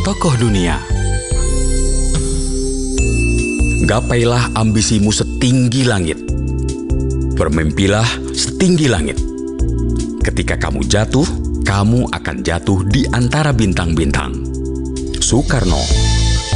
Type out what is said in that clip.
tokoh dunia. Gapailah ambisimu setinggi langit. Bermimpilah setinggi langit. Ketika kamu jatuh, kamu akan jatuh di antara bintang-bintang. Soekarno.